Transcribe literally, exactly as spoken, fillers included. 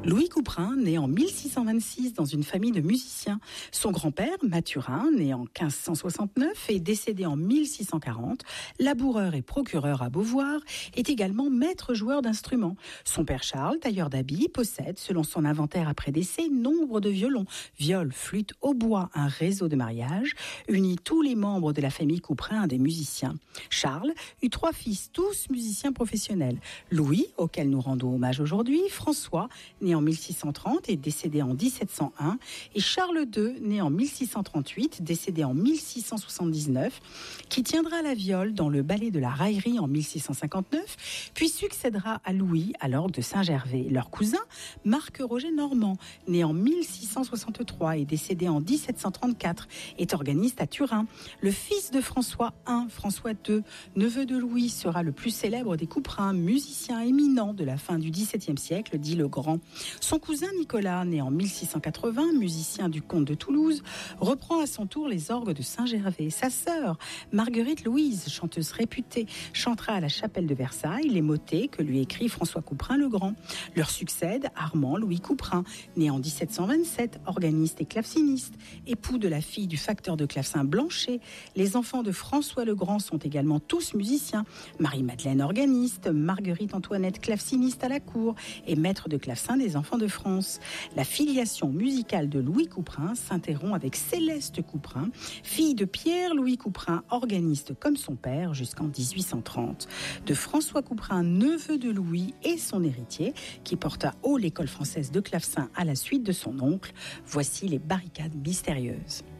Louis Couperin, né en mille six cent vingt-six dans une famille de musiciens. Son grand-père, Mathurin, né en quinze cent soixante-neuf et décédé en mille six cent quarante, laboureur et procureur à Beauvoir, est également maître joueur d'instruments. Son père Charles, tailleur d'habits, possède, selon son inventaire après décès, nombre de violons, viols, flûtes, hautbois. Un réseau de mariage unit tous les membres de la famille Couperin à des musiciens. Charles eut trois fils, tous musiciens professionnels. Louis, auquel nous rendons hommage aujourd'hui, François, né en mille six cent trente et décédé en dix-sept cent un, et Charles deux, né en mille six cent trente-huit, décédé en mille six cent soixante-dix-neuf, qui tiendra la viole dans le ballet de la Raillerie en mille six cent cinquante-neuf, puis succédera à Louis à l'orgue de Saint-Gervais. Leur cousin, Marc-Roger Normand, né en mille six cent soixante-trois et décédé en dix-sept cent trente-quatre, est organiste à Turin. Le fils de François I, François deux, neveu de Louis, sera le plus célèbre des Couperins, musicien éminent de la fin du dix-septième siècle, dit le Grand. Son cousin Nicolas, né en mille six cent quatre-vingts, musicien du comte de Toulouse, reprend à son tour les orgues de Saint-Gervais. Sa sœur, Marguerite Louise, chanteuse réputée, chantera à la chapelle de Versailles les motets que lui écrit François Couperin le Grand. Leur succède Armand Louis Couperin, né en dix-sept cent vingt-sept, organiste et claveciniste, époux de la fille du facteur de clavecin Blanchet. Les enfants de François le Grand sont également tous musiciens. Marie-Madeleine organiste, Marguerite Antoinette claveciniste à la cour et maître de clavecin des enfants de France. La filiation musicale de Louis Couperin s'interrompt avec Céleste Couperin, fille de Pierre-Louis Couperin, organiste comme son père jusqu'en dix-huit cent trente. De François Couperin, neveu de Louis et son héritier, qui porta haut l'école française de clavecin à la suite de son oncle, voici les barricades mystérieuses.